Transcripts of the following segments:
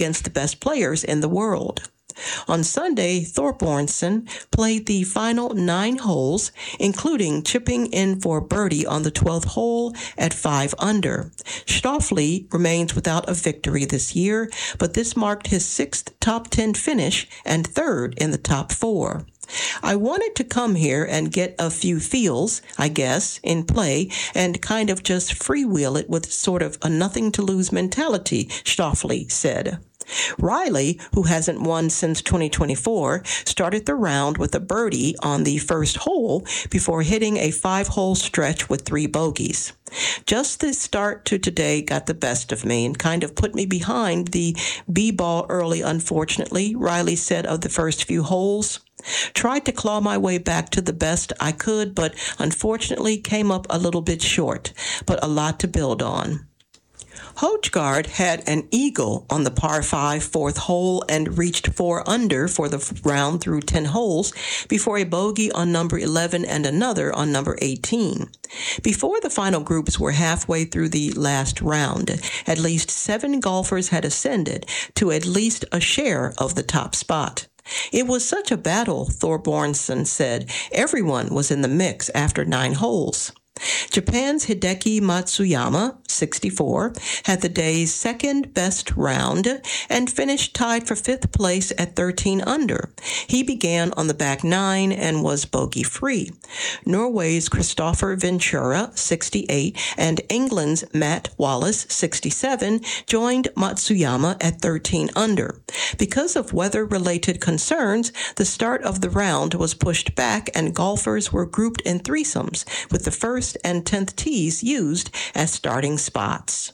against the best players in the world. On Sunday, Thorbjornsen played the final 9 holes, including chipping in for birdie on the 12th hole at 5 under. Schauffele remains without a victory this year, but this marked his 6th top 10 finish and 3rd in the top 4. I wanted to come here and get a few feels, I guess, in play and kind of just freewheel it with sort of a nothing-to-lose mentality, Schauffele said. Riley, who hasn't won since 2024, started the round with a birdie on the first hole before hitting a 5-hole stretch with 3 bogeys. Just the start to today got the best of me and kind of put me behind the B-ball early, unfortunately, Riley said of the first few holes. Tried to claw my way back to the best I could, but unfortunately came up a little bit short, but a lot to build on. Højgaard had an eagle on the par 5 4th hole and reached 4 under for the round through 10 holes before a bogey on number 11 and another on number 18. Before the final groups were halfway through the last round, at least 7 golfers had ascended to at least a share of the top spot. It was such a battle, Thorbjornsen said. Everyone was in the mix after 9 holes. Japan's Hideki Matsuyama, 64, had the day's second best round and finished tied for 5th place at 13 under. He began on the back 9 and was bogey-free. Norway's Christopher Ventura, 68, and England's Matt Wallace, 67, joined Matsuyama at 13 under. Because of weather-related concerns, the start of the round was pushed back and golfers were grouped in threesomes, with the first and 10th tees used as starting spots.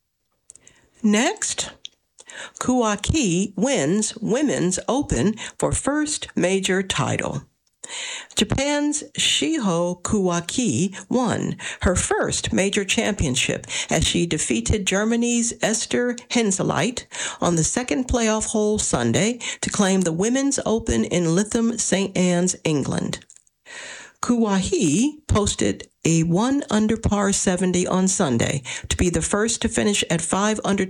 Next, Kawaki wins Women's Open for first major title. Japan's Shiho Kawaki won her first major championship as she defeated Germany's Esther Henseleit on the second playoff hole Sunday to claim the Women's Open in Lytham St. Anne's, England. Kawaki posted a 1 under par 70 on Sunday to be the first to finish at 5 under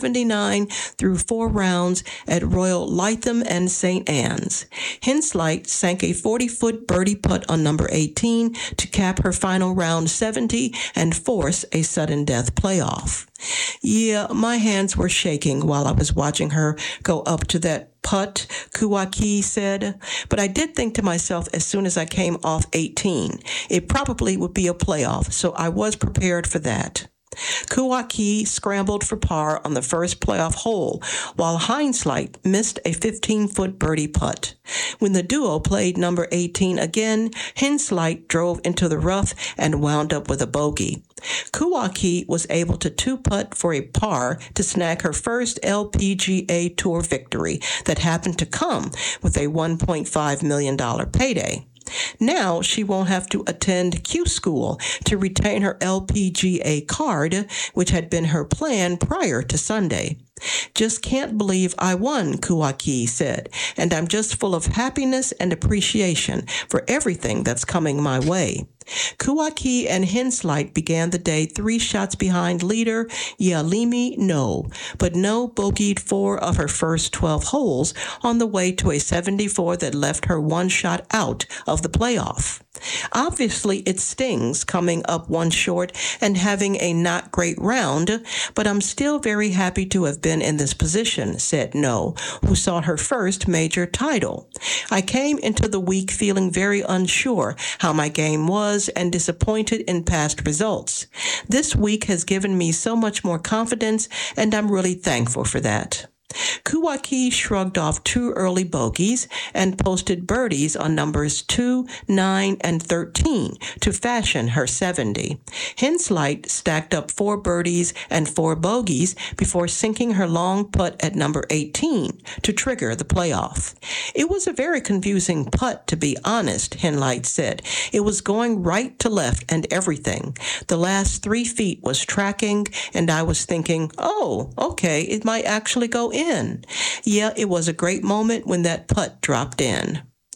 279 through 4 rounds at Royal Lytham and St. Anne's. Henseleit sank a 40-foot birdie putt on number 18 to cap her final round 70 and force a sudden death playoff. Yeah, my hands were shaking while I was watching her go up to that putt, Kawaki said, but I did think to myself as soon as I came off 18, it probably would be a playoff, so I was prepared for that. Kawaki scrambled for par on the first playoff hole, while Henseleit missed a 15-foot birdie putt. When the duo played number 18 again, Henseleit drove into the rough and wound up with a bogey. Kawaki was able to 2-putt for a par to snag her first LPGA Tour victory that happened to come with a $1.5 million payday. Now she won't have to attend Q school to retain her LPGA card, which had been her plan prior to Sunday. Just can't believe I won, Kawaki said, and I'm just full of happiness and appreciation for everything that's coming my way. Kawaki and Henseleit began the day 3 shots behind leader Yealimi No, but No bogeyed 4 of her first 12 holes on the way to a 74 that left her 1 shot out of the playoff. Obviously, it stings coming up 1 short and having a not great round, but I'm still very happy to have been in this position, said No, who sought her first major title. I came into the week feeling very unsure how my game was and disappointed in past results. This week has given me so much more confidence, and I'm really thankful for that. Kawaki shrugged off 2 early bogeys and posted birdies on numbers 2, 9, and 13 to fashion her 70. Henseleit stacked up 4 birdies and 4 bogeys before sinking her long putt at number 18 to trigger the playoff. It was a very confusing putt, to be honest, Henseleit said. It was going right to left and everything. The last 3 feet was tracking, and I was thinking, oh, okay, it might actually go in. Yeah, it was a great moment when that putt dropped in.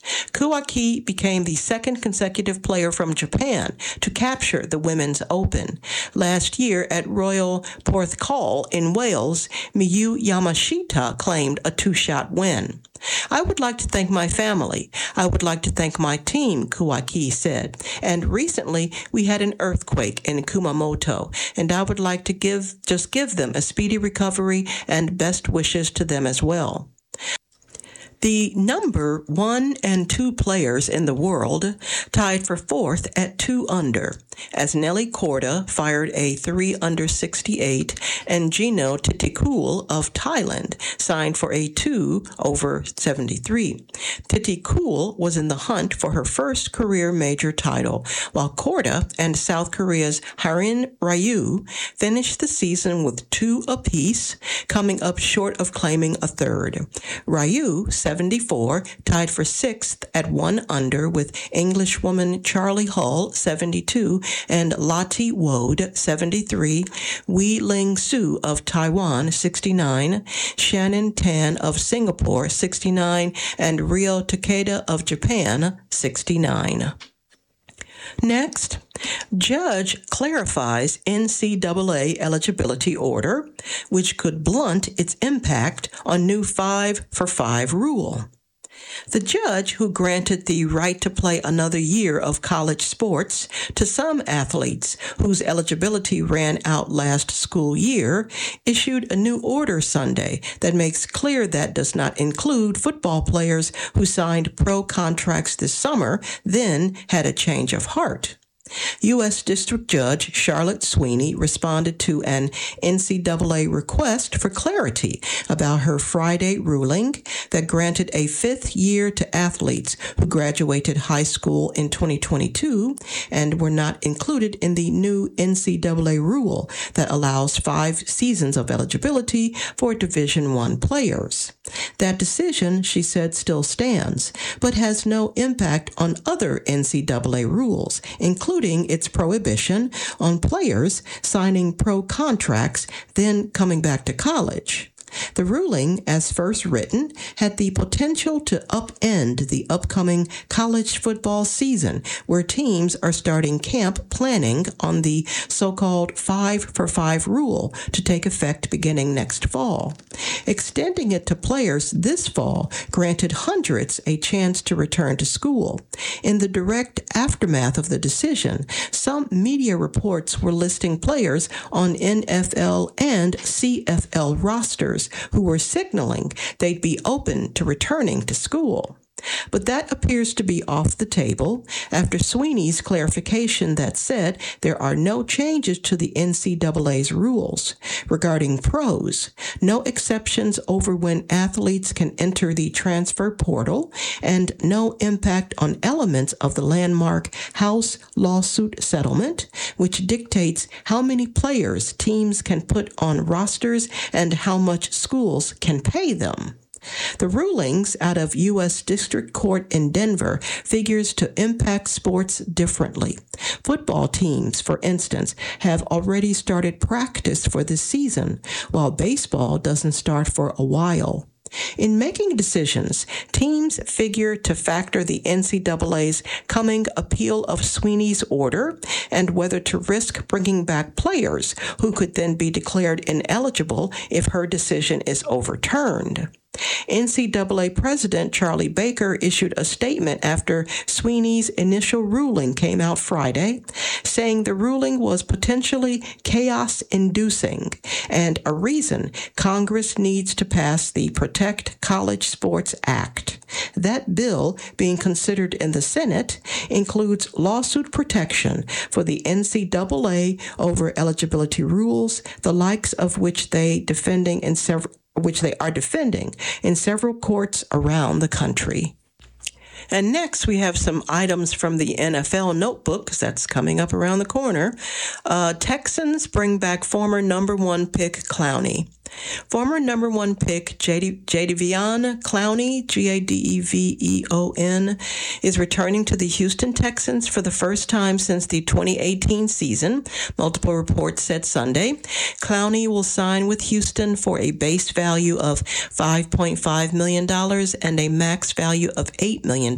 Kawaki became the second consecutive player from Japan to capture the Women's Open. Last year at Royal Porthcawl in Wales, Miyu Yamashita claimed a two-shot win. I would like to thank my family. I would like to thank my team, Kawaki said. And recently, we had an earthquake in Kumamoto, and I would like to give them a speedy recovery and best wishes to them as well. The number 1 and 2 players in the world tied for fourth at 2 under, as Nelly Korda fired a 3 under 68 and Gino Titikul of Thailand signed for a 2 over 73. Titikul was in the hunt for her first career major title, while Korda and South Korea's Harin Ryu finished the season with 2 apiece, coming up short of claiming a third. Ryu, 74, tied for 6th at 1 under with Englishwoman Charlie Hull, 72, and Lottie Wode, 73, Wei Ling Su of Taiwan, 69, Shannon Tan of Singapore, 69, and Ryo Takeda of Japan, 69. Next, judge clarifies NCAA eligibility order, which could blunt its impact on new 5-for-5 rule. The judge who granted the right to play another year of college sports to some athletes whose eligibility ran out last school year issued a new order Sunday that makes clear that does not include football players who signed pro contracts this summer, then had a change of heart. U.S. District Judge Charlotte Sweeney responded to an NCAA request for clarity about her Friday ruling that granted a 5th year to athletes who graduated high school in 2022 and were not included in the new NCAA rule that allows 5 seasons of eligibility for Division I players. That decision, she said, still stands, but has no impact on other NCAA rules, including its prohibition on players signing pro contracts, then coming back to college. The ruling, as first written, had the potential to upend the upcoming college football season, where teams are starting camp planning on the so-called 5-for-5 rule to take effect beginning next fall. Extending it to players this fall granted hundreds a chance to return to school. In the direct aftermath of the decision, some media reports were listing players on NFL and CFL rosters who were signaling they'd be open to returning to school. But that appears to be off the table after Sweeney's clarification that said there are no changes to the NCAA's rules regarding pros, no exceptions over when athletes can enter the transfer portal, and no impact on elements of the landmark House lawsuit settlement, which dictates how many players teams can put on rosters and how much schools can pay them. The rulings out of U.S. District Court in Denver figures to impact sports differently. Football teams, for instance, have already started practice for this season, while baseball doesn't start for a while. In making decisions, teams figure to factor the NCAA's coming appeal of Sweeney's order and whether to risk bringing back players who could then be declared ineligible if her decision is overturned. NCAA President Charlie Baker issued a statement after Sweeney's initial ruling came out Friday, saying the ruling was potentially chaos-inducing and a reason Congress needs to pass the Protect College Sports Act. That bill, being considered in the Senate, includes lawsuit protection for the NCAA over eligibility rules, the likes of which they are defending in several courts around the country. And next, we have some items from the NFL notebook, because that's coming up around the corner. Texans bring back former number 1 pick Clowney. Former number one pick Jadeveon Clowney, Gadeveon, is returning to the Houston Texans for the first time since the 2018 season, multiple reports said Sunday. Clowney will sign with Houston for a base value of $5.5 million and a max value of $8 million,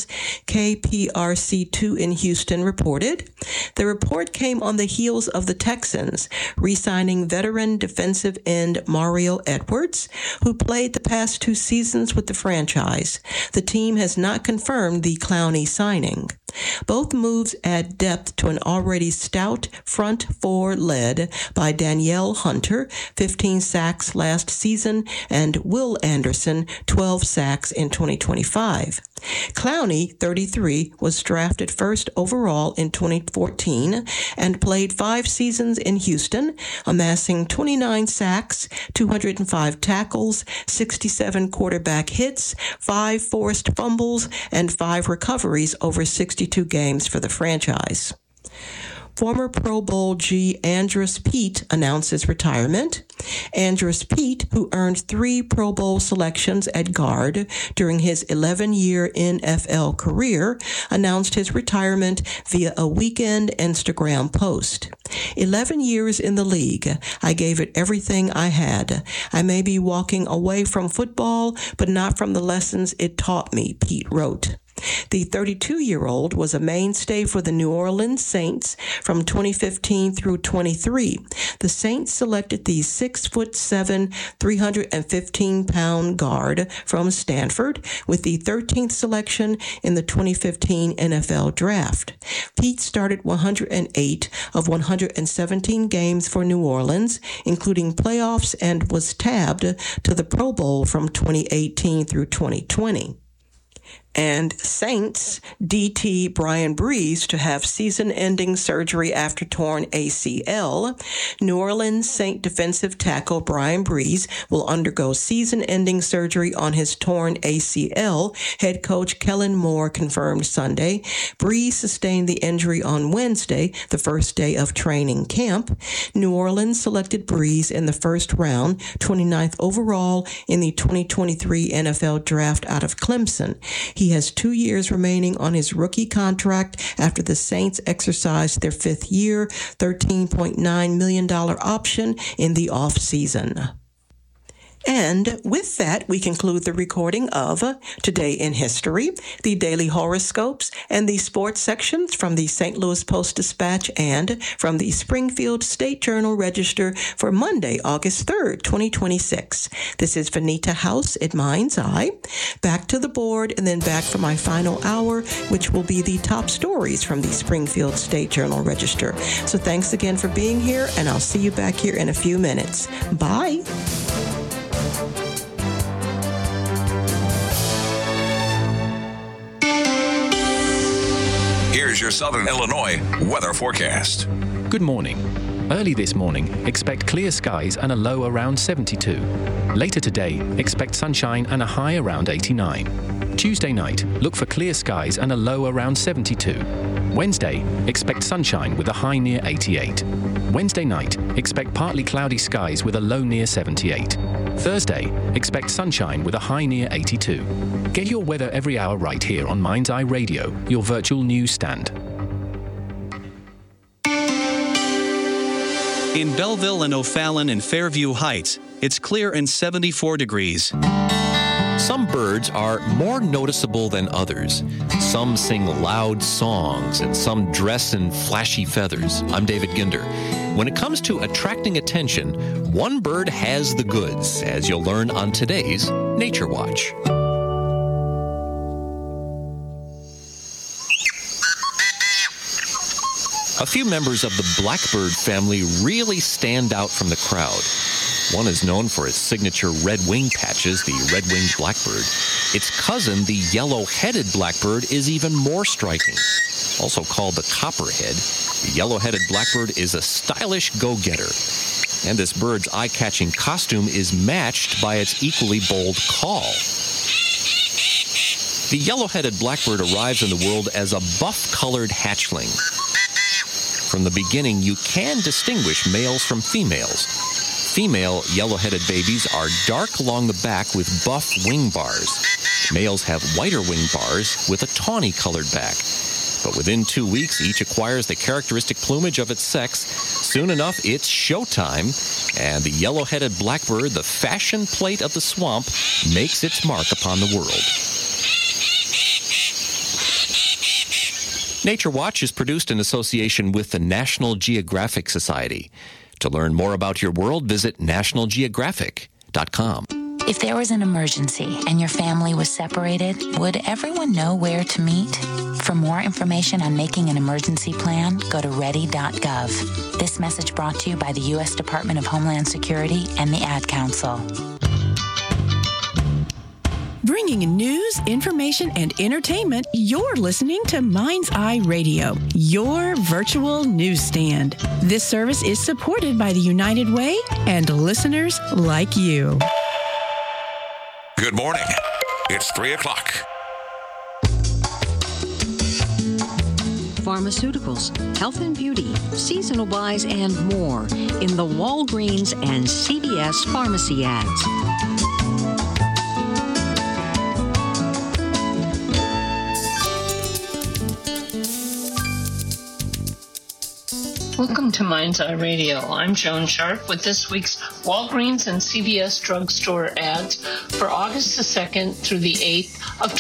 KPRC2 in Houston reported. The report came on the heels of the Texans re-signing veteran defensive end Mario Edwards, who played the past 2 seasons with the franchise. The team has not confirmed the Clowney signing. Both moves add depth to an already stout front four led by Danielle Hunter, 15 sacks last season, and Will Anderson, 12 sacks in 2025. Clowney, 33, was drafted first overall in 2014 and played 5 seasons in Houston, amassing 29 sacks, 205 tackles, 67 quarterback hits, 5 forced fumbles, and 5 recoveries over 62 games for the franchise. Former Pro Bowl G. Andrus Peat announces retirement. Andrus Peat, who earned 3 Pro Bowl selections at guard during his 11-year NFL career, announced his retirement via a weekend Instagram post. 11 years in the league, I gave it everything I had. I may be walking away from football, but not from the lessons it taught me, Peat wrote. The 32-year-old was a mainstay for the New Orleans Saints from 2015 through 23. The Saints selected the 6'7", 315-pound guard from Stanford with the 13th selection in the 2015 NFL Draft. Peat started 108 of 117 games for New Orleans, including playoffs, and was tabbed to the Pro Bowl from 2018 through 2020. And Saints DT Brian Breeze to have season-ending surgery after torn ACL. New Orleans Saint defensive tackle Brian Breeze will undergo season-ending surgery on his torn ACL, head coach Kellen Moore confirmed Sunday. Breeze sustained the injury on Wednesday, the first day of training camp. New Orleans selected Breeze in the first round, 29th overall in the 2023 NFL Draft out of Clemson. He has 2 years remaining on his rookie contract after the Saints exercised their 5th year, $13.9 million option in the offseason. And with that, we conclude the recording of Today in History, the daily horoscopes, and the sports sections from the St. Louis Post-Dispatch and from the Springfield State Journal Register for Monday, August 3rd, 2026. This is Vanita House at Mind's Eye. Back to the board and then back for my final hour, which will be the top stories from the Springfield State Journal Register. So thanks again for being here, and I'll see you back here in a few minutes. Bye. Here's your Southern Illinois weather forecast. Good morning. Early this morning, expect clear skies and a low around 72. Later today, expect sunshine and a high around 89. Tuesday night, look for clear skies and a low around 72. Wednesday, expect sunshine with a high near 88. Wednesday night, expect partly cloudy skies with a low near 78. Thursday, expect sunshine with a high near 82. Get your weather every hour right here on Mind's Eye Radio, your virtual news stand. In Belleville and O'Fallon and Fairview Heights, it's clear and 74 degrees. Some birds are more noticeable than others. Some sing loud songs and some dress in flashy feathers. I'm David Ginder. When it comes to attracting attention, one bird has the goods, as you'll learn on today's Nature Watch. A few members of the blackbird family really stand out from the crowd. One is known for its signature red wing patches, the red-winged blackbird. Its cousin, the yellow-headed blackbird, is even more striking. Also called the copperhead, the yellow-headed blackbird is a stylish go-getter. And this bird's eye-catching costume is matched by its equally bold call. The yellow-headed blackbird arrives in the world as a buff-colored hatchling. From the beginning, you can distinguish males from females. Female yellow-headed babies are dark along the back with buff wing bars. Males have whiter wing bars with a tawny-colored back. But within 2 weeks, each acquires the characteristic plumage of its sex. Soon enough, it's showtime, and the yellow-headed blackbird, the fashion plate of the swamp, makes its mark upon the world. Nature Watch is produced in association with the National Geographic Society. To learn more about your world, visit nationalgeographic.com. If there was an emergency and your family was separated, would everyone know where to meet? For more information on making an emergency plan, go to ready.gov. This message brought to you by the U.S. Department of Homeland Security and the Ad Council. Bringing news, information, and entertainment, you're listening to Mind's Eye Radio, your virtual newsstand. This service is supported by the United Way and listeners like you. Good morning. It's 3 o'clock. Pharmaceuticals, health and beauty, seasonal buys, and more in the Walgreens and CVS pharmacy ads. Welcome to Mind's Eye Radio. I'm Joan Sharp with this week's Walgreens and CVS drugstore ads for August the 2nd through the 8th of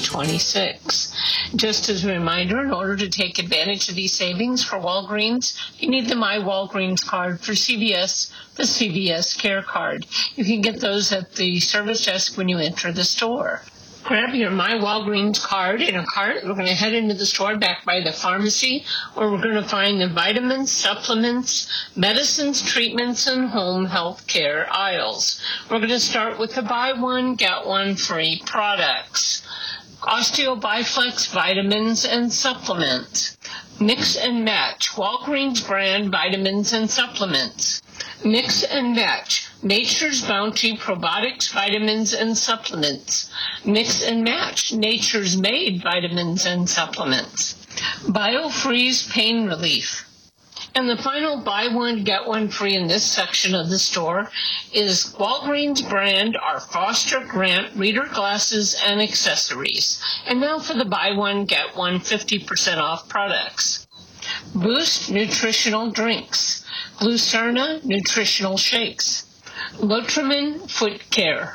2026. Just as a reminder, in order to take advantage of these savings for Walgreens, you need the My Walgreens card. For CVS, the CVS Care Card. You can get those at the service desk when you enter the store. Grab your My Walgreens card in a cart. We're going to head into the store back by the pharmacy, where we're going to find the vitamins, supplements, medicines, treatments, and home health care aisles. We're going to start with the buy one, get one free products. Osteobiflex vitamins and supplements. Mix and match Walgreens brand vitamins and supplements. Mix and match Nature's Bounty probiotics, vitamins, and supplements. Mix and match Nature's Made vitamins and supplements. BioFreeze pain relief. And the final buy one, get one free in this section of the store is Walgreens brand our Foster Grant reader glasses and accessories. And now for the buy one, get one 50% off products. Boost nutritional drinks. Glucerna nutritional shakes. Lotrimin foot care.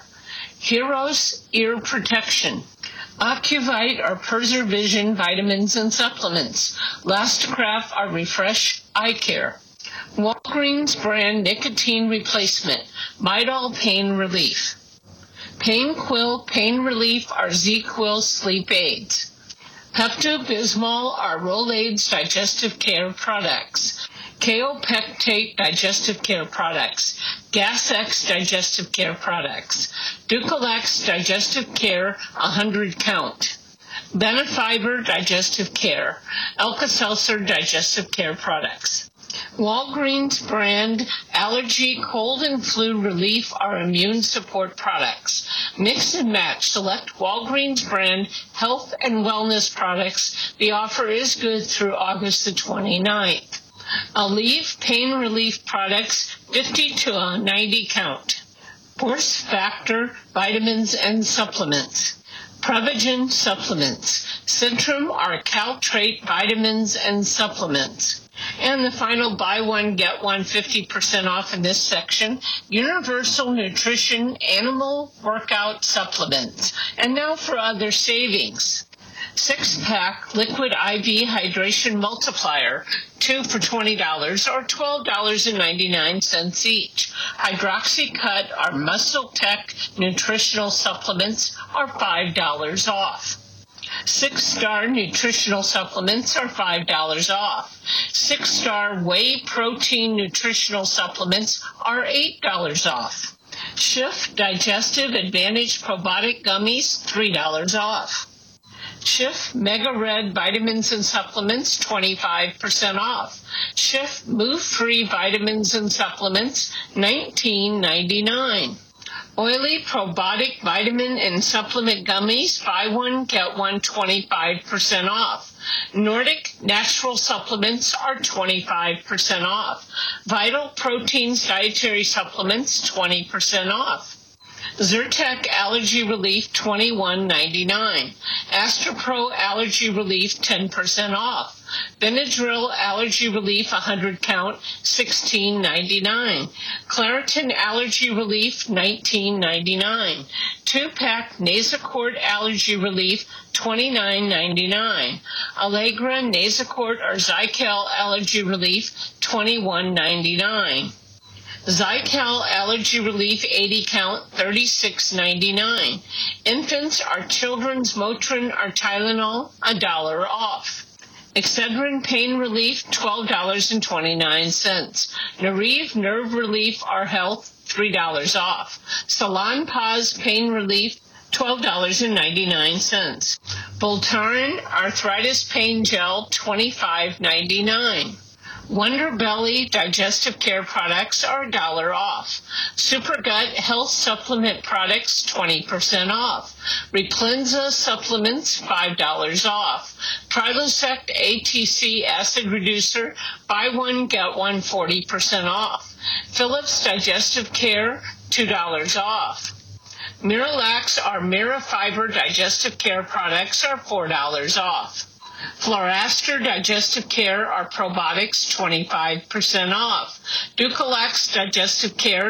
Heroes ear protection. Ocuvite or Preservision vitamins and supplements. Lastcraft or Refresh eye care. Walgreens brand nicotine replacement. Midol pain relief. Pain Quill pain relief or Z-Quill sleep aids. Pepto-Bismol or Rolaids digestive care products. Kaopectate digestive care products. Gas-X digestive care products. Ducalax digestive care 100 count. Benefiber digestive care. Alka-Seltzer digestive care products. Walgreens brand allergy, cold and flu relief or immune support products. Mix and match select Walgreens brand health and wellness products. The offer is good through August the 29th. Aleve pain relief products 50 to a 90 count. Force Factor vitamins and supplements. Prevagen supplements. Centrum or Caltrate vitamins and supplements. And the final buy one, get one 50% off in this section, Universal Nutrition Animal Workout Supplements. And now for other savings. 6-pack liquid IV hydration multiplier, 2 for $20 or $12.99 each. Hydroxycut or Muscle Tech nutritional supplements are $5 off. 6-star nutritional supplements are $5 off. 6-star whey protein nutritional supplements are $8 off. Schiff Digestive Advantage probiotic gummies, $3 off. Schiff Mega Red vitamins and supplements, 25% off. Schiff Move Free vitamins and supplements, $19.99. Oily probiotic vitamin and supplement gummies, buy one, get one 25% off. Nordic natural supplements are 25% off. Vital Proteins dietary supplements, 20% off. Zyrtec Allergy Relief, $21.99. Astropro Allergy Relief, 10% off. Benadryl Allergy Relief, 100 count, $16.99. Claritin Allergy Relief, $19.99. 2-pack Nasacort Allergy Relief, $29.99. Allegra Nasacort or Zycal Allergy Relief, $21.99. Zycal Allergy Relief 80 count, $36.99. Infants or children's Motrin or Tylenol, $1 off. Excedrin Pain Relief, $12.29. Nariv Nerve Relief or Health, $3 off. Salon-Pause Pain Relief, $12.99. Voltaren Arthritis Pain Gel, $25.99. Wonder Belly digestive care products are $1 off. Supergut health supplement products 20% off. Replenza supplements $5 off. Prilosec ATC acid reducer, buy one get one 40% off. Philips digestive care $2 off. Miralax or Mirafiber digestive care products are $4 off. Florastor Digestive Care or Probiotics, 25% off. Ducalax Digestive Care,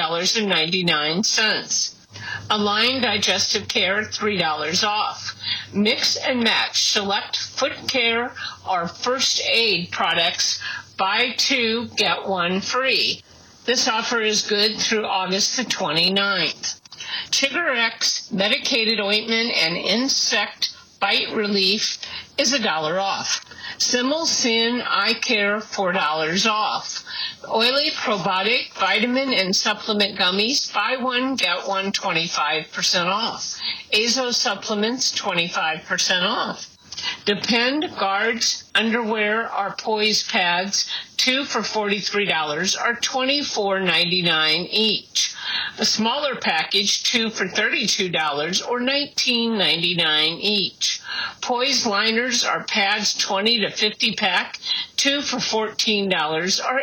$9.99. Align Digestive Care, $3 off. Mix and match select foot care or first aid products, buy two, get one free. This offer is good through August the 29th. Chigorex Medicated Ointment and Insect Bite Relief is $1 off. Simulsin Eye Care, $4 off. Oily probiotic vitamin and supplement gummies, buy one, get one 25% off. Azo supplements, 25% off. Depend Guards underwear or Poise pads, 2 for $43 or $24.99 each. A smaller package, 2 for $32 or $19.99 each. Poise liners or pads, 20 to 50 pack, 2 for $14 or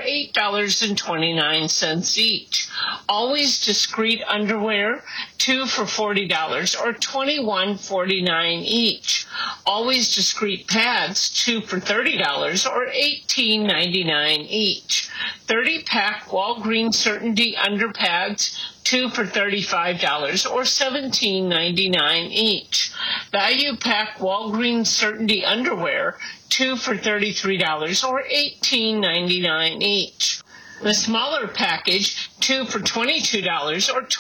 $8.29 each. Always Discreet underwear, 2 for $40 or $21.49 each. Always Discreet pads, 2 for $30 or $18.99 each. 30-pack Walgreens Certainty underpads, 2 for $35 or $17.99 each. Value pack Walgreens Certainty underwear, 2 for $33 or $18.99 each. The smaller package, 2 for $22 or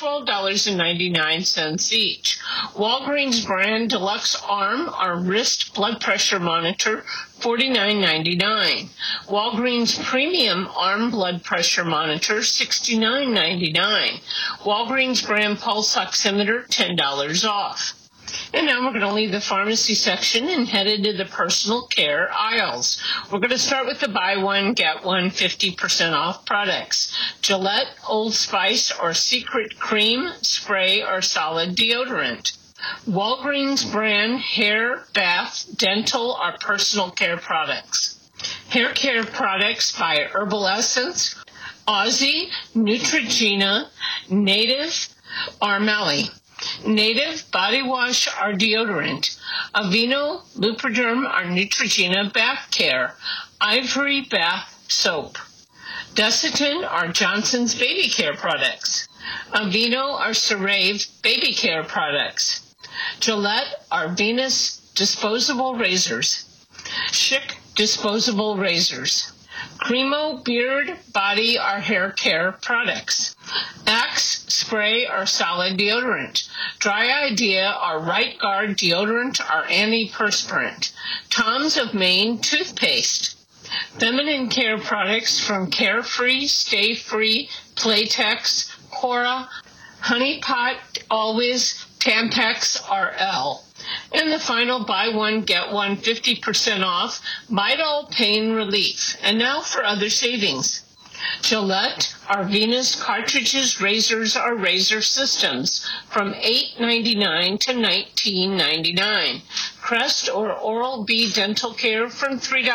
$12.99 each. Walgreens brand deluxe arm or wrist blood pressure monitor, $49.99. Walgreens premium arm blood pressure monitor, $69.99. Walgreens brand pulse oximeter, $10 off. And now we're going to leave the pharmacy section and head into the personal care aisles. We're going to start with the buy one, get one 50% off products. Gillette, Old Spice, or Secret Cream, spray, or solid deodorant. Walgreens brand hair, bath, dental, or personal care products. Hair care products by Herbal Essence, Aussie, Neutrogena, Native, or Mali. Native body wash or deodorant. Aveeno, Lubriderm or Neutrogena bath care. Ivory bath soap. Desitin or Johnson's baby care products. Aveeno or Cerave baby care products. Gillette or Venus disposable razors. Schick disposable razors. Cremo beard, body, or hair care products. Axe spray or solid deodorant. Dry Idea or Right Guard deodorant or antiperspirant. Tom's of Maine toothpaste. Feminine care products from Carefree, Stay Free, Playtex, Cora, Honey Pot, Always, Tampax, RL. And the final buy one, get one 50% off, Midol Pain Relief. And now for other savings. Gillette, Arvinas cartridges, razors, or razor systems from $8.99 to $19.99. Crest or Oral-B dental care from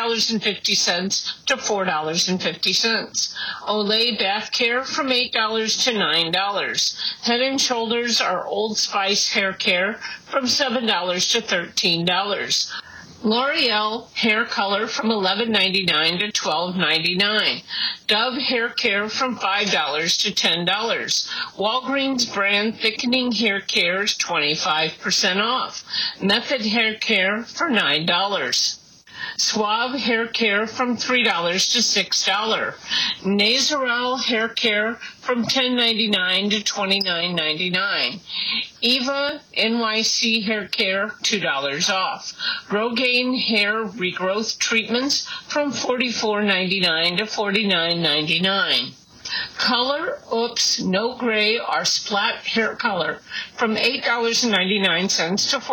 $3.50 to $4.50. Olay bath care from $8 to $9. Head and Shoulders or Old Spice hair care from $7 to $13. L'Oreal hair color from $11.99 to $12.99. Dove hair care from $5 to $10. Walgreens brand thickening hair care is 25% off. Method hair care for $9. Suave hair care from $3 to $6. Nasorel hair care from $10.99 to $29.99. Eva NYC hair care $2 off. Rogaine hair regrowth treatments from $44.99 to $49.99. Color Oops No Gray or Splat hair color from $8.99 to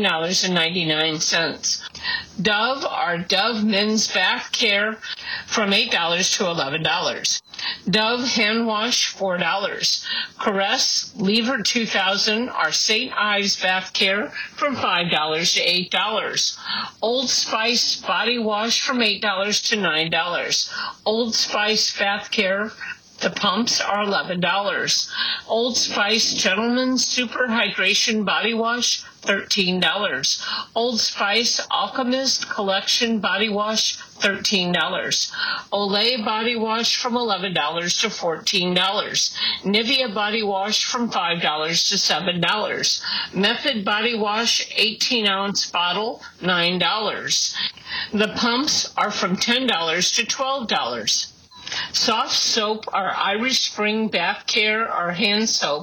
$14.99. Dove or Dove men's bath care from $8 to $11. Dove hand wash $4. Caress Lever 2000 or St. Ives bath care from $5 to $8. Old Spice body wash from $8 to $9. Old Spice bath care, the pumps are $11. Old Spice Gentleman's Super Hydration Body Wash, $13. Old Spice Alchemist Collection Body Wash, $13. Olay Body Wash from $11 to $14. Nivea Body Wash from $5 to $7. Method Body Wash 18-ounce bottle, $9. The pumps are from $10 to $12. Soft soap or Irish Spring bath care or hand soap,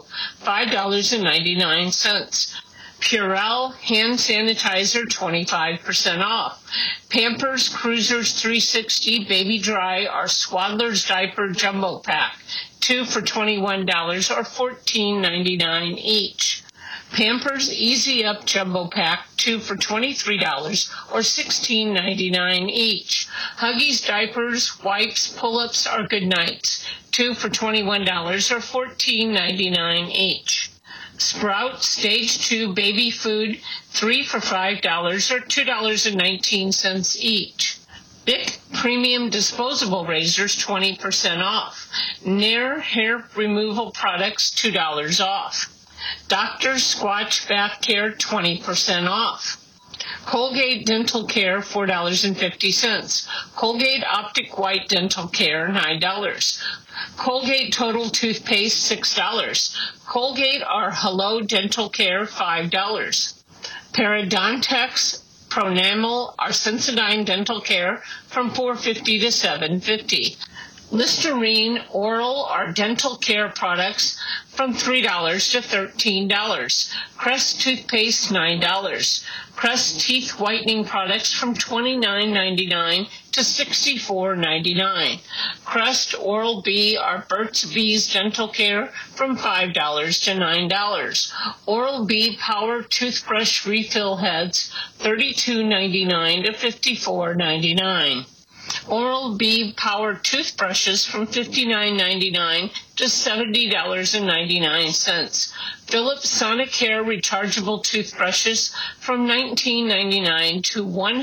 $5.99. Purell hand sanitizer, 25% off. Pampers Cruisers 360 Baby Dry or Swaddler's Diaper Jumbo Pack, 2 for $21 or $14.99 each. Pampers Easy Up Jumbo Pack, 2 for $23 or $16.99 each. Huggies Diapers, Wipes, Pull-Ups, or Goodnights, 2 for $21 or $14.99 each. Sprout Stage 2 Baby Food, 3 for $5 or $2.19 each. Bic Premium Disposable Razors, 20% off. Nair Hair Removal Products, $2 off. Dr. Squatch Bath Care, 20% off. Colgate Dental Care, $4.50. Colgate Optic White Dental Care, $9. Colgate Total Toothpaste, $6. Colgate or Hello Dental Care, $5. Parodontax Pronamel or Sensodyne Dental Care from $4.50 to $7.50. Listerine oral or dental care products from $3 to $13. Crest toothpaste, $9. Crest teeth whitening products from $29.99 to $64.99. Crest Oral-B or Burt's Bees dental care from $5 to $9. Oral-B Power toothbrush refill heads, $32.99 to $54.99. Oral-B Power toothbrushes from $59.99 to $70.99. Philips Sonicare rechargeable toothbrushes from $19.99 to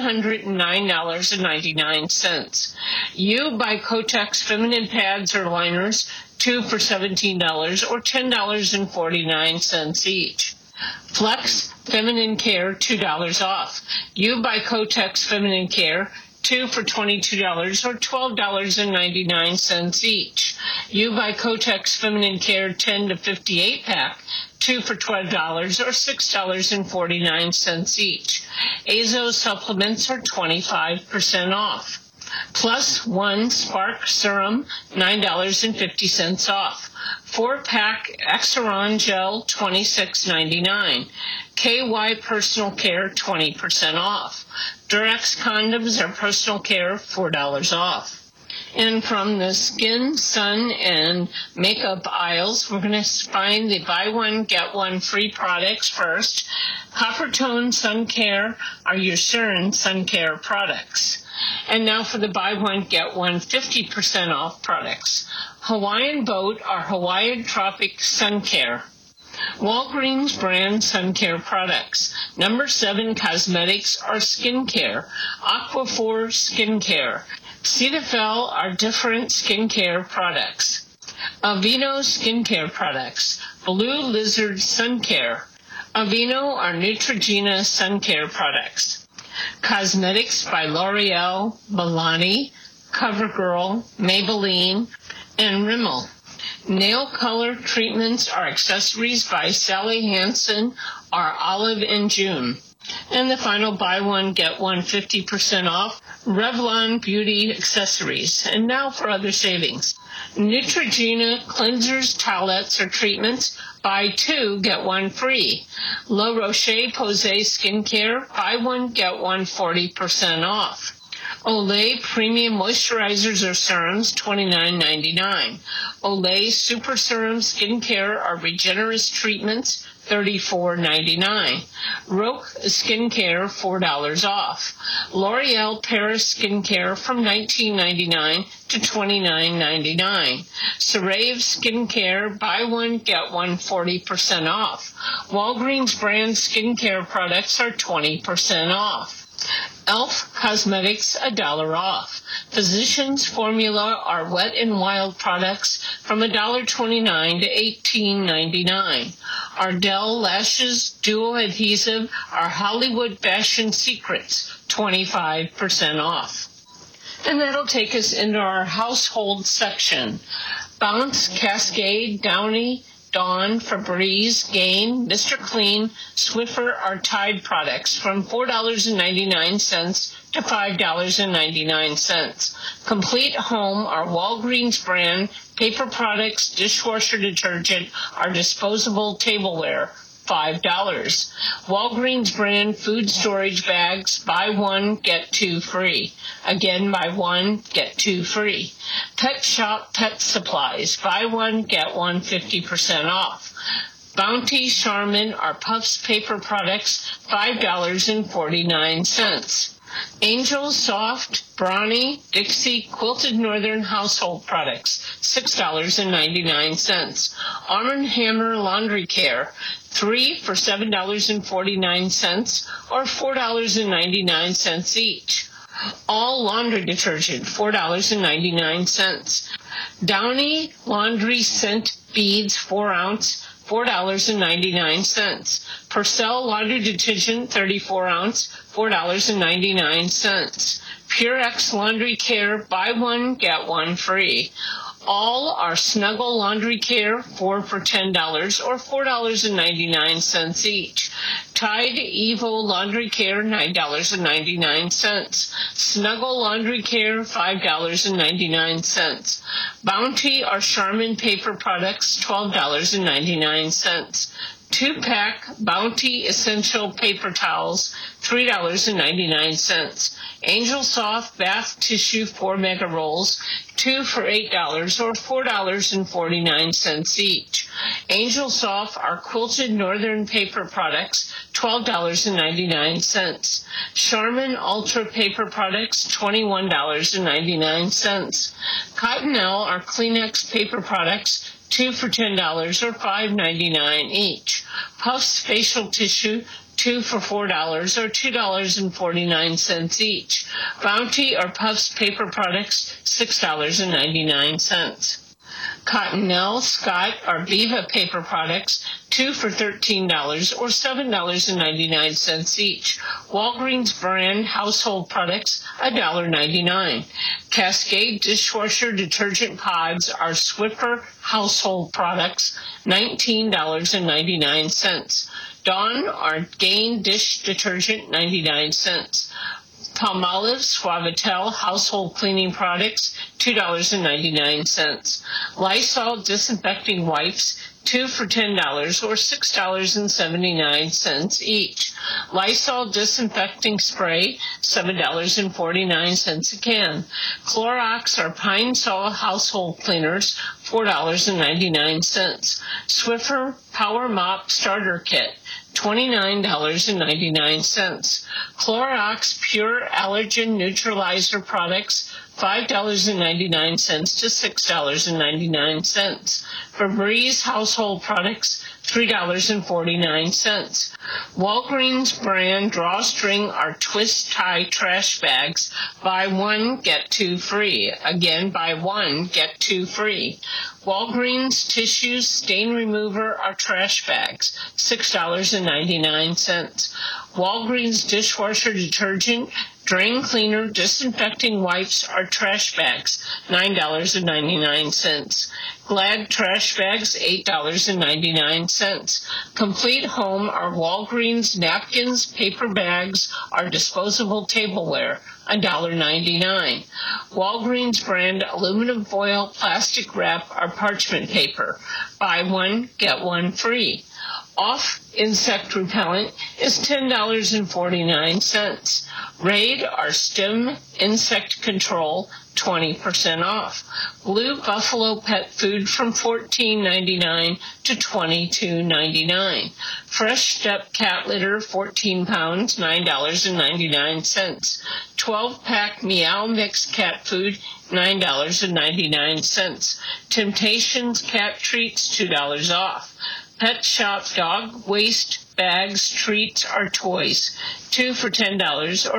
$109.99. You by Kotex feminine pads or liners, 2 for $17 or $10.49 each. Flex Feminine Care, $2 off. You by Kotex Feminine Care, 2 for $22 or $12.99 each. You by Kotex Feminine Care 10 to 58 pack, 2 for $12 or $6.49 each. Azo supplements are 25% off. Plus one Spark Serum, $9.50 off. 4-pack Exeron Gel, $26.99. KY Personal Care, 20% off. Durex Condoms or Personal Care, $4 off. And from the skin, sun, and makeup aisles, we're going to find the buy one, get one free products first. Coppertone Sun Care are your Surin Sun Care products. And now for the buy one, get one 50% off products. Hawaiian Boat are Hawaiian Tropic Sun Care. Walgreens brand sun care products. Number 7 Cosmetics are skincare. Aquaphor Skincare. Cetaphil are different skincare products. Aveeno skincare products. Blue Lizard Sun Care. Aveeno are Neutrogena sun care products. Cosmetics by L'Oreal, Milani, CoverGirl, Maybelline, and Rimmel. Nail color treatments are accessories by Sally Hansen are Olive and June. And the final buy one, get one 50% off, Revlon Beauty Accessories. And now for other savings. Neutrogena cleansers, towelettes, or treatments, buy 2, get 1 free. La Roche-Posay Skincare, buy 1, get 1 40% off. Olay Premium Moisturizers or Serums, $29.99. Olay Super Serum Skincare or Regenerist Treatments, $34.99. Roque Skincare, $4 off. L'Oreal Paris Skincare from $19.99 to $29.99. Cerave Skincare, buy one, get one 40% off. Walgreens brand skincare products are 20% off. Elf Cosmetics, $1 off. Physicians Formula are Wet n Wild products from $1.29 to $18.99. Ardell Lashes Duo Adhesive are Hollywood Fashion Secrets, 25% off. And that'll take us into our household section. Bounce, Cascade, Downy, Dawn, Febreze, Gain, Mr. Clean, Swiffer are Tide products from $4.99 to $5.99. Complete Home are Walgreens brand paper products, dishwasher detergent, are disposable tableware, $5. Walgreens brand food storage bags, buy one, get 2 free. Again, buy one, get 2 free. Pet Shop Pet Supplies, buy one, get one 50% off. Bounty Charmin are Puffs paper products, $5.49. Angel Soft, Brawny, Dixie Quilted Northern Household Products, $6.99. Arm & Hammer Laundry Care, 3 for $7.49 or $4.99 each. All laundry detergent, $4.99. Downy Laundry Scent Beads, 4 ounce, $4.99. Purcell Laundry Detergent, 34 ounce, $4.99. Purex Laundry Care, buy one, get one free. All are Snuggle Laundry Care, 4 for $10 or $4.99 each. Tide Evo Laundry Care, $9.99. Snuggle Laundry Care, $5.99. Bounty or Charmin paper products, $12.99. 2-pack Bounty Essential Paper Towels, $3.99. Angel Soft Bath Tissue 4 Mega Rolls, 2 for $8 or $4.49 each. Angel Soft are Quilted Northern Paper Products, $12.99. Charmin Ultra Paper Products, $21.99. Cottonelle are Kleenex Paper Products, 2 for $10 or $5.99 each. Puffs Facial Tissue, 2 for $4 or $2.49 each. Bounty or Puffs Paper Products, $6.99. Cottonelle, Scott, or Viva paper products, 2 for $13 or $7.99 each. Walgreens brand household products, $1.99. Cascade dishwasher detergent pods are Swiffer household products, $19.99. Dawn or Gain dish detergent, 99 cents. Palmolive Suavitel household cleaning products, $2.99. Lysol disinfecting wipes, 2 for $10 or $6.79 each. Lysol disinfecting spray, $7.49 a can. Clorox or Pine Sol household cleaners, $4.99. Swiffer Power Mop starter kit, $29.99. Clorox Pure Allergen Neutralizer products, $5.99 to $6.99. Febreze household products, $3.49. Walgreens brand drawstring or twist tie trash bags, buy one, get two free. Again, buy one, get two free. Walgreens tissues, stain remover or trash bags, $6.99. Walgreens dishwasher detergent, drain cleaner, disinfecting wipes or trash bags, $9.99. Glad trash bags, $8.99. Complete home or Walgreens napkins, paper bags, or disposable tableware, $1.99. Walgreens brand aluminum foil, plastic wrap, or parchment paper. Buy one, get one free. Off insect repellent is $10.49. Raid or Stim insect control, 20% off. Blue Buffalo pet food from $14.99 to $22.99. Fresh Step cat litter, 14 pounds, $9.99. 12-pack Meow Mix cat food, $9.99. Temptations cat treats, $2 off. Pet Shop dog waste bags, treats, or toys, 2 for $10 or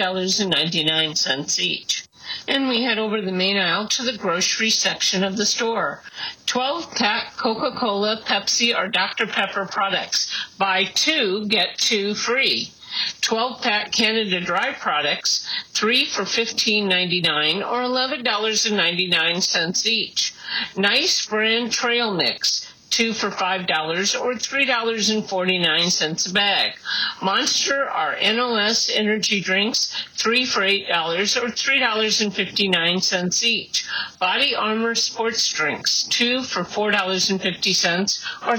$5.99 each. And we head over the main aisle to the grocery section of the store. 12-pack Coca-Cola, Pepsi, or Dr. Pepper products. Buy two, get two free. 12-pack Canada Dry products, 3 for $15.99 or $11.99 each. Nice brand trail mix, 2 for $5 or $3.49 a bag. Monster or NOS energy drinks, 3 for $8 or $3.59 each. Body Armor sports drinks, 2 for $4.50 or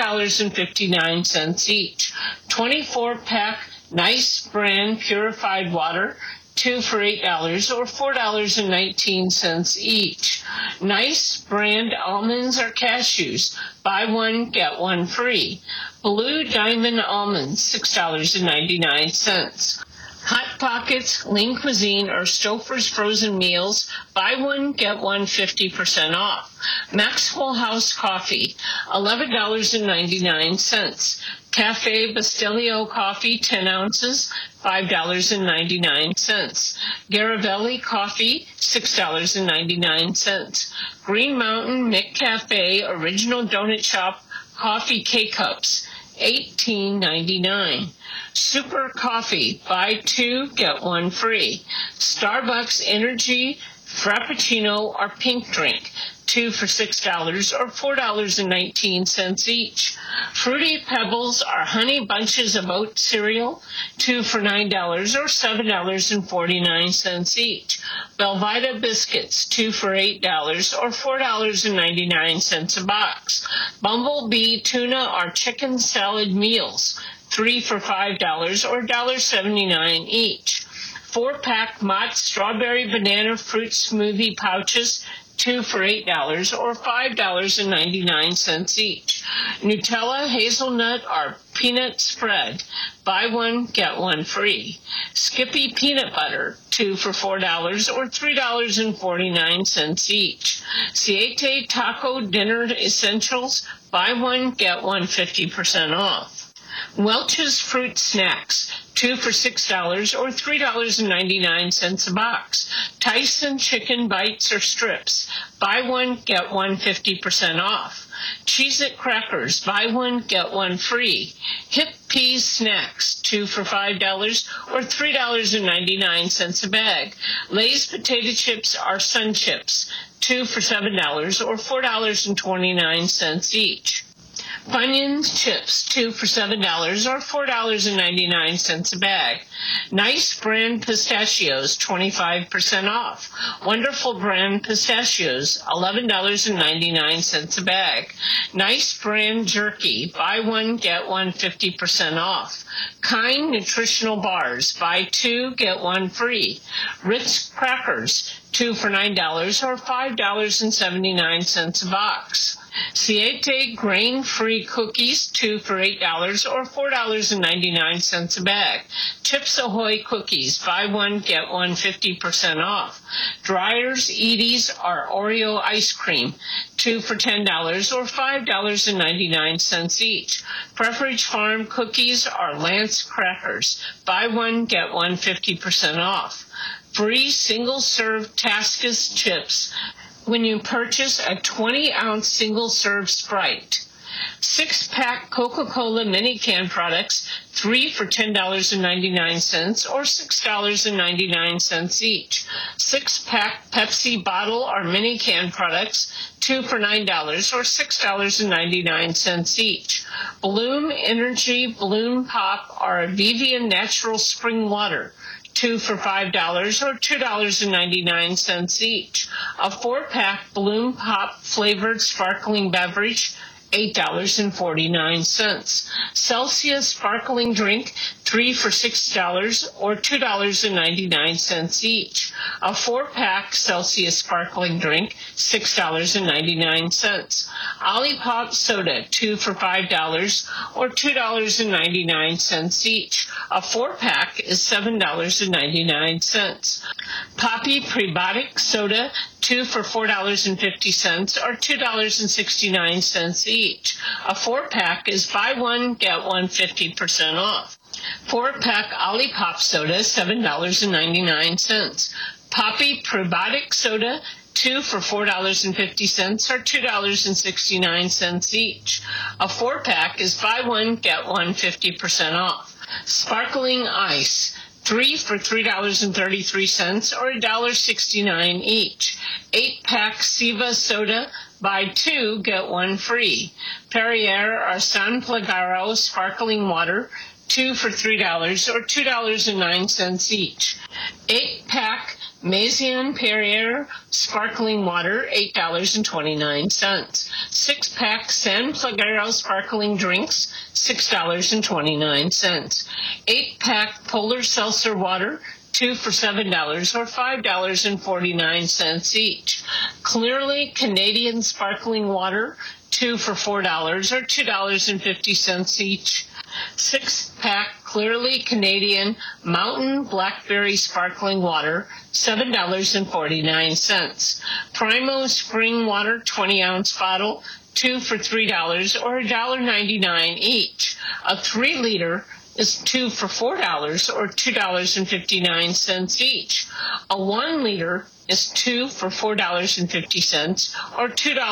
$3.59 each. 24-pack Nice brand purified water, 2 for $8 or $4.19 each. Nice brand almonds or cashews, buy one, get one free. Blue Diamond almonds, $6.99. Hot Pockets, Lean Cuisine, or Stouffer's frozen meals, buy one, get one 50% off. Maxwell House Coffee, $11.99. Cafe Bastilio Coffee, 10 ounces, $5.99. Garavelli Coffee, $6.99. Green Mountain McCafe Original Donut Shop Coffee K-Cups, $18.99. Super Coffee, buy two, get one free. Starbucks Energy Frappuccino or Pink Drink, 2 for $6 or $4.19 each. Fruity Pebbles or Honey Bunches of Oat cereal, 2 for $9 or $7.49 each. Belvita Biscuits, 2 for $8 or $4.99 a box. Bumblebee Tuna or Chicken Salad Meals, 3 for $5 or $1.79 each. 4-pack Mott's Strawberry Banana Fruit Smoothie pouches, 2 for $8 or $5.99 each. Nutella, hazelnut, or peanut spread, buy one, get one free. Skippy peanut butter, 2 for $4 or $3.49 each. Siete taco dinner essentials, buy one, get one 50% off. Welch's Fruit Snacks, 2 for $6 or $3.99 a box. Tyson Chicken Bites or Strips, buy one, get one 50% off. Cheez-It Crackers, buy one, get one free. Hip Peas Snacks, 2 for $5 or $3.99 a bag. Lay's Potato Chips or Sun Chips, 2 for $7 or $4.29 each. Funyuns Chips, 2 for $7 or $4.99 a bag. Nice brand pistachios, 25% off. Wonderful brand pistachios, $11.99 a bag. Nice brand jerky, buy one, get one 50% off. Kind nutritional bars, buy two, get one free. Ritz crackers, 2 for $9 or $5.79 a box. Siete grain-free cookies, 2 for $8 or $4.99 a bag. Chips Ahoy cookies, buy one, get one 50% off. Dreyer's Eaties are Oreo ice cream, 2 for $10 or $5.99 each. Pepperidge Farm cookies are Lance crackers, buy one, get one 50% off. Free single-serve Taskus chips when you purchase a 20-ounce single-serve Sprite. 6-pack Coca-Cola mini can products, 3 for $10.99 or $6.99 each. 6-pack Pepsi bottle or mini can products, 2 for $9 or $6.99 each. Bloom Energy Bloom Pop or Evian Natural Spring Water, 2 for $5 or $2.99 each. A 4-pack Bloom Pop flavored sparkling beverage, $8.49. Celsius sparkling drink, 3 for $6 or $2.99 each. A 4-pack Celsius sparkling drink, $6.99. Olipop soda, 2 for $5 or $2.99 each. A 4-pack is $7.99. Poppy Prebiotic soda, 2 for $4.50 or $2.69 each. A 4-pack is buy one, get one 50% off. 4-pack Olipop soda, $7.99. Poppy Prebiotic soda, 2 for $4.50 or $2.69 each. A 4-pack is buy one, get one 50% off. Sparkling ice, 3 for $3.33 or $1.69 each. 8-pack Siva soda, buy 2, get 1 free. Perrier or San Plagaro sparkling water, 2 for $3 or $2.09 each. 8-pack Maison Perrier sparkling water, $8.29. 6-pack San Plagaro sparkling drinks, $6.29. 8-pack Polar Seltzer water, 2 for $7 or $5.49 each. Clearly Canadian sparkling water, 2 for $4 or $2.50 each. 6-pack Clearly Canadian Mountain Blackberry sparkling water, $7.49. Primo spring water, 20-ounce bottle, 2 for $3 or $1.99 each. A 3-liter is 2 for $4 or $2.59 each. A 1-liter is 2 for $4.50 or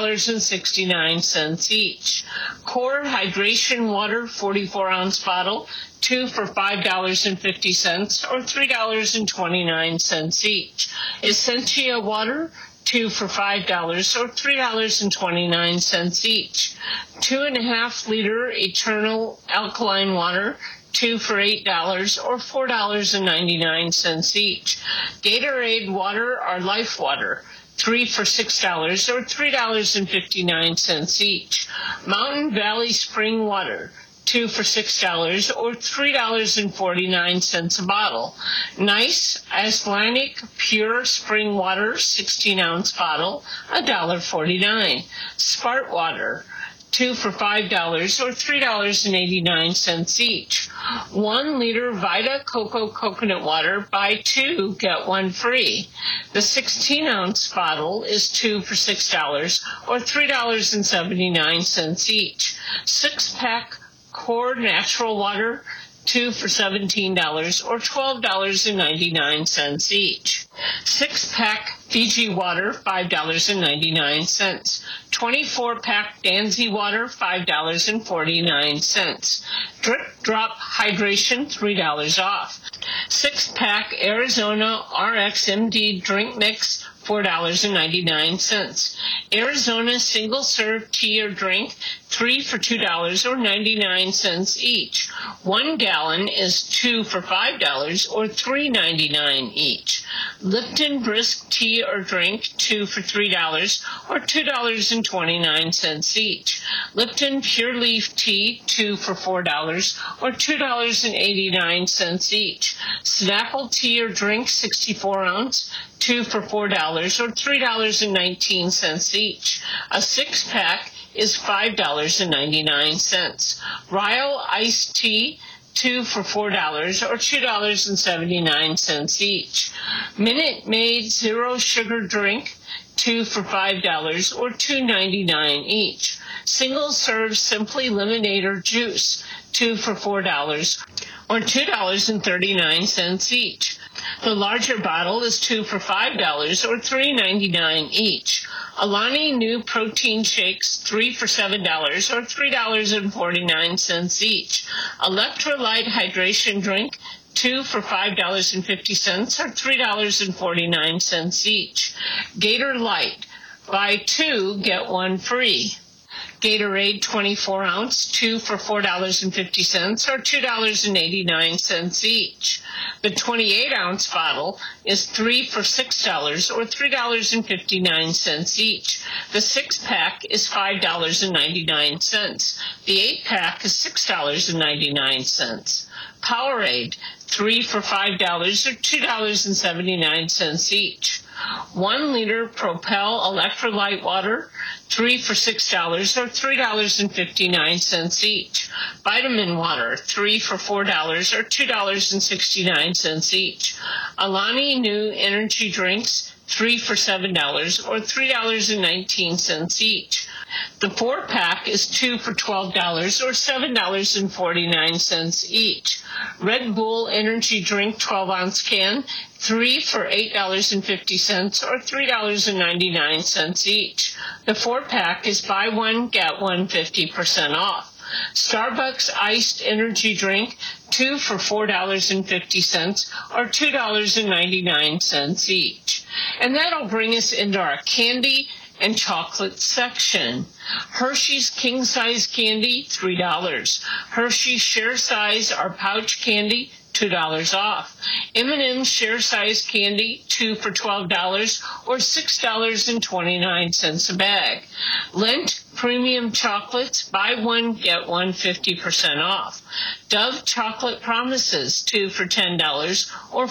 $2.69 each. Core Hydration Water, 44-ounce bottle, 2 for $5.50 or $3.29 each. Essentia Water, 2 for $5 or $3.29 each. 2.5-liter Eternal Alkaline Water, 2 for $8 or $4.99 each. Gatorade Water or Life Water, 3 for $6 or $3.59 each. Mountain Valley Spring Water, 2 for $6 or $3.49 a bottle. Nice Icelandic Pure Spring Water, 16-ounce bottle, $1.49. Spart Water, 2 for $5 or $3.89 each. 1-liter Vita Coco Coconut Water, buy 2, get 1 free. The 16-ounce bottle is 2 for $6 or $3.79 each. 6-pack Core Natural Water, 2 for $17 or $12.99 each. 6-pack Fiji Water, $5.99. 24-pack Danzy Water, $5.49. Drip Drop Hydration, $3 off. 6-pack Arizona RXMD Drink Mix, $4.99. Arizona single-serve tea or drink, 3 for $2 or 99 cents each. 1 gallon is 2 for $5 or $3.99 each. Lipton Brisk tea or drink, 2 for $3 or $2.29 each. Lipton Pure Leaf tea, 2 for $4 or $2.89 each. Snapple tea or drink, 64 ounce, 2 for $4 or $3.19 each. A 6-pack is $5.99. Ryle iced tea, 2 for $4 or $2.79 each. Minute Maid Zero Sugar drink, 2 for $5 or $2.99 each. Single serve Simply Lemonade or juice, 2 for $4 or $2.39 each. The larger bottle is 2 for $5 or $3.99 each. Alani New Protein Shakes, 3 for $7 or $3.49 each. Electrolyte Hydration Drink, 2 for $5.50 or $3.49 each. Gator Light, buy 2, get 1 free. Gatorade 24 ounce, 2 for $4.50 or $2.89 each. The 28 ounce bottle is 3 for $6 or $3.59 each. The 6-pack is $5.99. The 8-pack is $6.99. Powerade, 3 for $5 or $2.79 each. 1 liter Propel electrolyte water, 3 for $6 or $3.59 each. Vitamin water, 3 for $4 or $2.69 each. Alani New energy drinks, 3 for $7 or $3.19 each. The 4-pack is 2 for $12 or $7.49 each. Red Bull energy drink 12-ounce can, 3 for $8.50 or $3.99 each. The 4-pack is buy 1, get 1 50% off. Starbucks iced energy drink, 2 for $4.50 or $2.99 each. And that'll bring us into our candy and chocolate section. Hershey's King Size Candy, $3. Hershey's Share Size or Pouch Candy, $2 off. M&M's Share Size Candy, 2 for $12 or $6.29 a bag. Lindt Premium Chocolates, buy 1, get 1 50% off. Dove Chocolate Promises, 2 for $10 or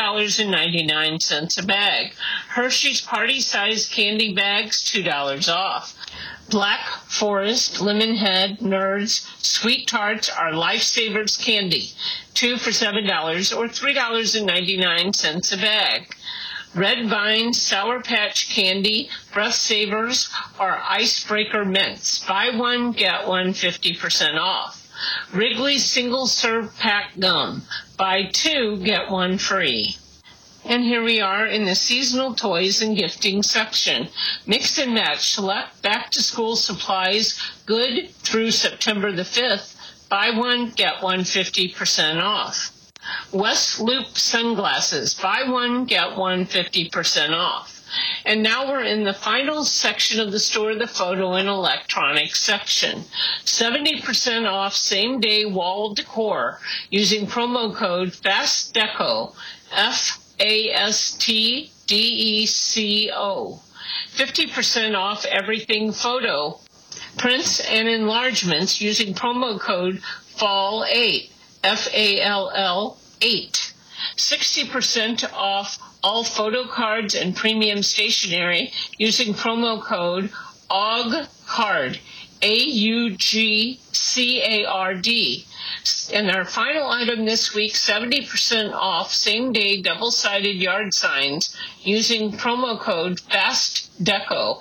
$5.99 a bag. Hershey's Party Size Candy Bags, $2 off. Black Forest, Lemon Head, Nerds, Sweet Tarts are Lifesavers Candy, 2 for $7 or $3.99 a bag. Red Vine, Sour Patch Candy, Breath Savers are Icebreaker Mints. Buy 1, get 1 50% off. Wrigley Single Serve Pack Gum. Buy 2, get 1 free. And here we are in the seasonal toys and gifting section. Mix and match select back-to-school supplies good through September the 5th. Buy 1, get 1 50% off. West Loop Sunglasses. Buy 1, get 1 50% off. And now we're in the final section of the store, the photo and electronics section. 70% off same-day wall decor using promo code FASTDECO, FASTDECO. 50% off everything photo, prints and enlargements using promo code FALL8, FALL8. 60% off all photo cards and premium stationery using promo code AUGCARD, AUGCARD. And our final item this week, 70% off same-day double-sided yard signs using promo code FASTDECO,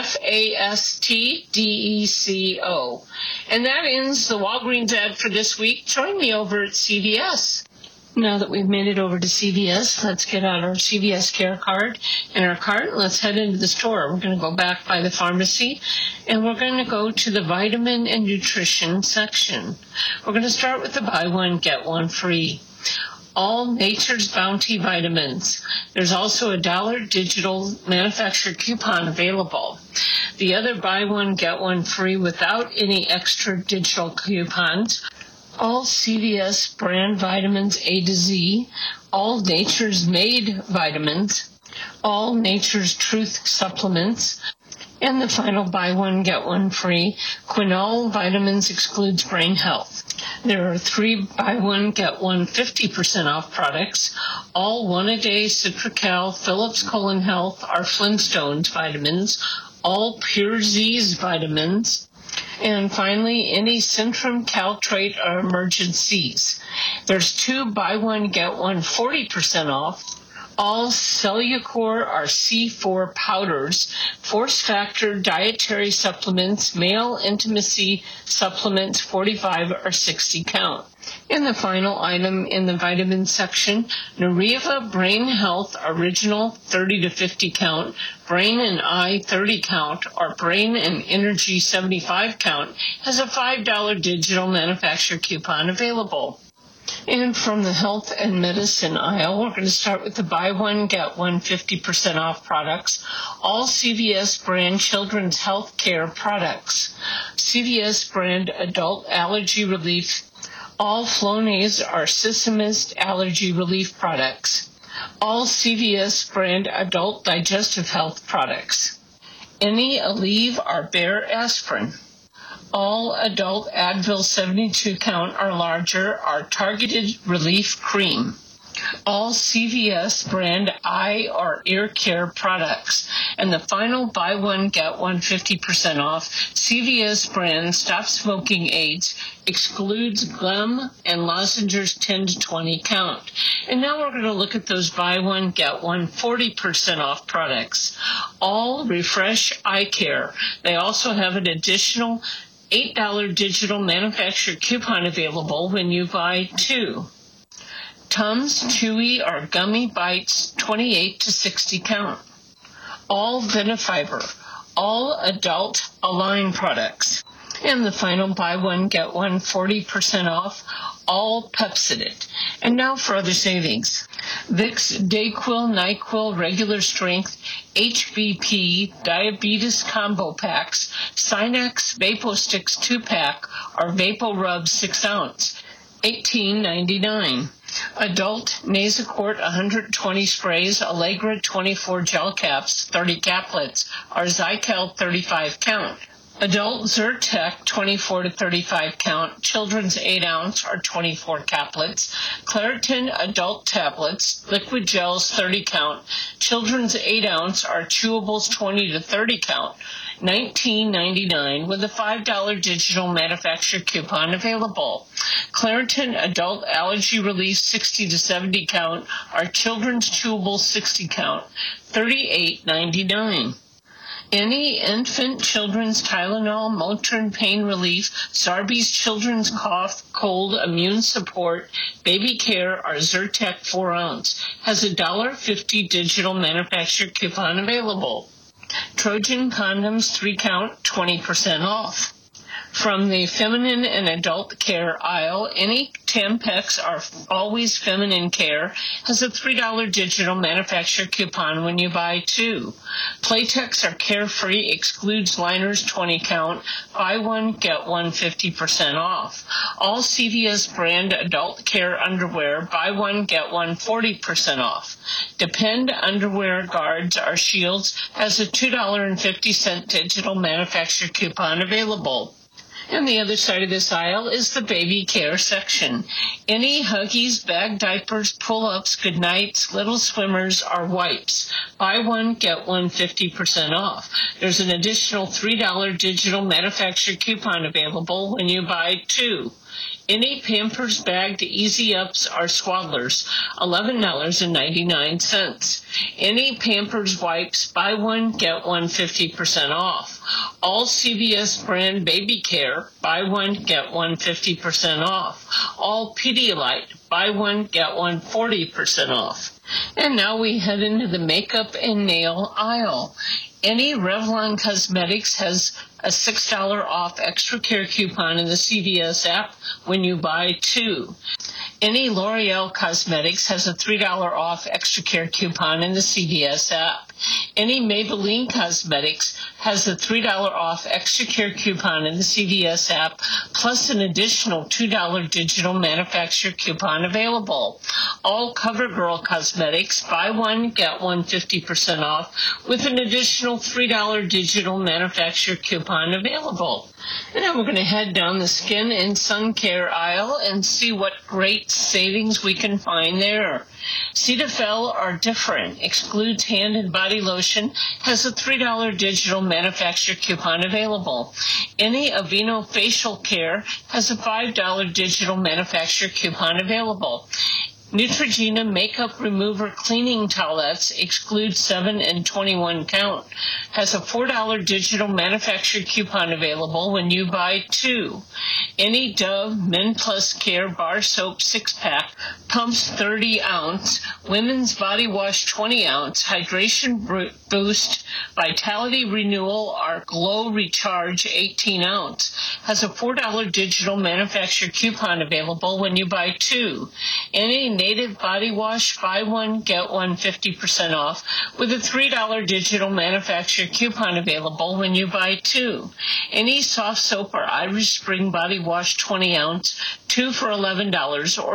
FASTDECO. And that ends the Walgreens ad for this week. Join me over at CVS. Now that we've made it over to CVS, let's get out our CVS Care card and our cart. Let's head into the store. We're going to go back by the pharmacy, and we're going to go to the vitamin and nutrition section. We're going to start with the buy one, get one free. All Nature's Bounty vitamins. There's also a $1 digital manufacturer coupon available. The other buy one, get one free without any extra digital coupons. All CVS brand vitamins A to Z, all Nature's Made vitamins, all Nature's Truth supplements, and the final buy one, get one free, Quinol Vitamins excludes brain health. There are 3 buy one, get one 50% off products, all one-a-day Citracal, Philips Colon Health, our Flintstones vitamins, all Pure Z's vitamins, and finally, any Centrum, Caltrate, or Emergen-Cs. There's 2 buy one, get one 40% off. All Cellucor are C4 powders, Force Factor dietary supplements, male intimacy supplements, 45 or 60 count. And the final item in the vitamin section, Nariva Brain Health Original 30 to 50 count, Brain and Eye 30 count, or Brain and Energy 75 count, has a $5 digital manufacturer coupon available. And from the health and medicine aisle, we're going to start with the buy one, get one 50% off products. All CVS brand children's health care products. CVS brand adult allergy relief. All Flonase are Sysomist allergy relief products. All CVS brand adult digestive health products. Any Aleve or Bayer aspirin. All adult Advil 72 count or larger are targeted relief cream. All CVS brand eye or ear care products. And the final buy one, get one 50% off, CVS brand Stop Smoking Aids excludes gum and lozenges 10 to 20 count. And now we're going to look at those buy one, get one 40% off products. All Refresh Eye Care. They also have an additional $8 digital manufacturer coupon available when you buy 2. Tums Chewy or Gummy Bites 28 to 60 count. All Venifiber. All adult Align products. And the final buy one, get one 40% off. All Pepsodent. And now for other savings. Vicks DayQuil, NyQuil, regular strength, HBP, diabetes combo packs, Sinex VapoSticks 2-pack, or VapoRub 6 ounce, $18.99. Adult Nasacort 120 sprays, Allegra 24 gel caps, 30 caplets, or Zykel 35 count. Adult Zyrtec 24 to 35 count, children's 8 ounce or 24 caplets, Claritin adult tablets, liquid gels 30 count, children's 8 ounce or chewables 20 to 30 count, $19.99 with a $5 digital manufacturer coupon available. Claritin adult allergy relief 60 to 70 count or children's chewables 60 count, $38.99. Any infant, children's Tylenol, Motrin pain relief, Zarbee's children's cough, cold, immune support, baby care, or Zyrtec 4 ounce has a $1.50 digital manufacturer coupon available. Trojan condoms 3 count, 20% off. From the feminine and adult care aisle, any Tampax or Always Feminine Care has a $3 digital manufacturer coupon when you buy 2. Playtex or Carefree excludes liners 20 count, buy one, get one 50% off. All CVS brand adult care underwear, buy one, get one 40% off. Depend underwear guards or shields has a $2.50 digital manufacturer coupon available. And the other side of this aisle is the baby care section. Any Huggies, bag diapers, pull-ups, goodnights, little swimmers, or wipes. Buy one, get one 50% off. There's an additional $3 digital manufacturer coupon available when you buy 2. Any Pampers bagged Easy Ups or Swaddlers, $11.99. Any Pampers wipes, buy one, get one 50% off. All CVS brand baby care, buy one, get one 50% off. All Pedialyte, buy one, get one 40% off. And now we head into the makeup and nail aisle. Any Revlon Cosmetics has a $6 off extra care coupon in the CVS app when you buy 2. Any L'Oreal Cosmetics has a $3 off extra care coupon in the CVS app. Any Maybelline Cosmetics has a $3 off extra care coupon in the CVS app, plus an additional $2 digital manufacturer coupon available. All CoverGirl Cosmetics, buy one, get one 50% off, with an additional $3 digital manufacturer coupon available. And now we're going to head down the skin and sun care aisle and see what great savings we can find there. Cetaphil are different. Excludes hand and body lotion. Has a $3 digital manufacturer coupon available. Any Aveeno facial care has a $5 digital manufacturer coupon available. Neutrogena Makeup Remover Cleaning Towelettes, excludes 7 and 21 count, has a $4 digital manufacturer coupon available when you buy 2. Any Dove Men Plus Care Bar Soap 6-pack, pumps 30 ounce, Women's Body Wash 20 ounce, Hydration Boost, Vitality Renewal, or Glow Recharge 18 ounce, has a $4 digital manufacturer coupon available when you buy 2. Any Native Body Wash, buy one, get one 50% off, with a $3 digital manufacturer coupon available when you buy 2. Any Soft Soap or Irish Spring Body Wash 20 ounce, 2 for $11 or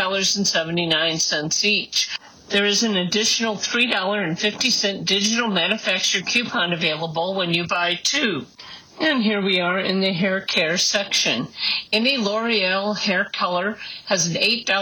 $5.79 each. There is an additional $3.50 digital manufacturer coupon available when you buy 2. And here we are in the hair care section. Any L'Oreal hair color has an $8